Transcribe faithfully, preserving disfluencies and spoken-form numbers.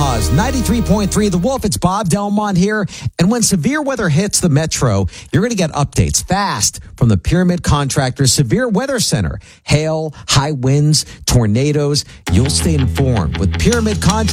Omaha's ninety-three point three The Wolf. It's Bob Delmont here. And when severe weather hits the metro, you're going to get updates fast from the Pyramid Contractors Severe Weather Center. Hail, high winds, tornadoes. You'll stay informed with Pyramid Contractors.